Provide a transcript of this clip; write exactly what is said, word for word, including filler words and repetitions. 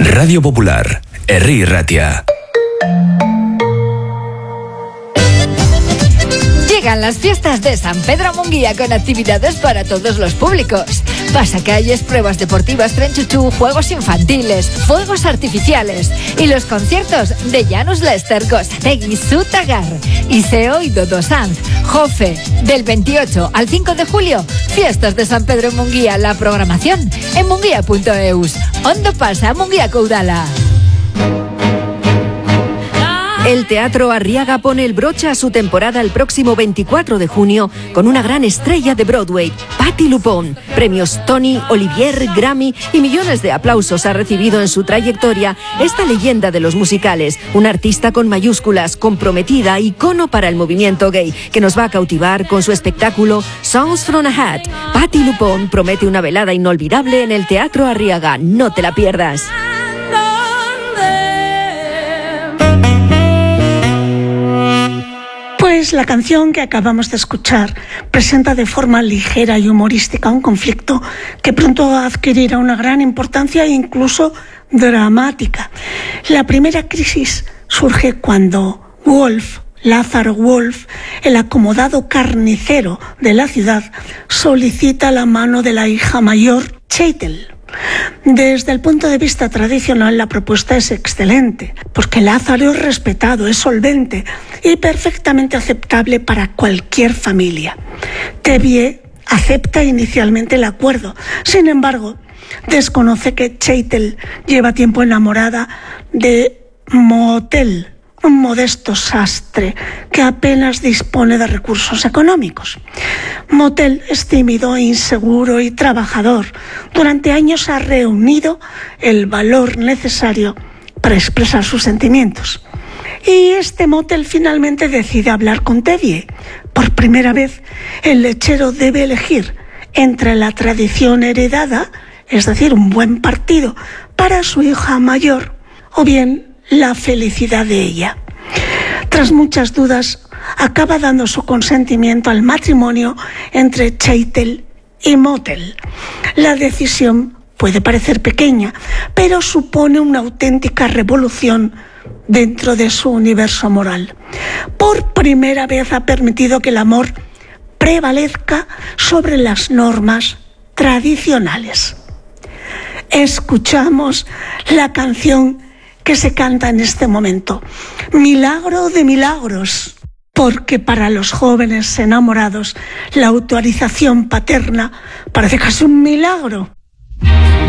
Radio Popular, Herri Ratia. Llegan las fiestas de San Pedro Munguía con actividades para todos los públicos. Pasacalles, pruebas deportivas, tren chuchú, juegos infantiles, fuegos artificiales y los conciertos de Janus Lester, Gozategui, Sutagar, Iseo y Dodo Sanz, Jofe. Del veintiocho al cinco de julio, fiestas de San Pedro Munguía. La programación en munguía punto eus. Ondo pasa Munguía Caudala. El Teatro Arriaga pone el broche a su temporada el próximo veinticuatro de junio con una gran estrella de Broadway, Patti LuPone. Premios Tony, Olivier, Grammy y millones de aplausos ha recibido en su trayectoria esta leyenda de los musicales, una artista con mayúsculas, comprometida, icono para el movimiento gay, que nos va a cautivar con su espectáculo Songs from a Hat. Patti LuPone promete una velada inolvidable en el Teatro Arriaga. No te la pierdas. Pues la canción que acabamos de escuchar presenta de forma ligera y humorística un conflicto que pronto adquirirá una gran importancia e incluso dramática. La primera crisis surge cuando Wolf, Lázaro Wolf, el acomodado carnicero de la ciudad, solicita la mano de la hija mayor, Chatel. Desde el punto de vista tradicional, la propuesta es excelente, porque Lázaro es respetado, es solvente y perfectamente aceptable para cualquier familia. Tevye acepta inicialmente el acuerdo. Sin embargo, desconoce que Chatel lleva tiempo enamorada de Motel, un modesto sastre que apenas dispone de recursos económicos. Motel es tímido, inseguro y trabajador. Durante años ha reunido el valor necesario para expresar sus sentimientos. Y este Motel finalmente decide hablar con Tevye. Por primera vez, el lechero debe elegir entre la tradición heredada, es decir, un buen partido para su hija mayor, o bien la felicidad de ella. Tras muchas dudas, acaba dando su consentimiento al matrimonio entre Chatel y Motel. La decisión puede parecer pequeña, pero supone una auténtica revolución dentro de su universo moral. Por primera vez ha permitido que el amor prevalezca sobre las normas tradicionales. Escuchamos la canción que se canta en este momento, Milagro de Milagros, porque para los jóvenes enamorados la autorización paterna parece casi un milagro.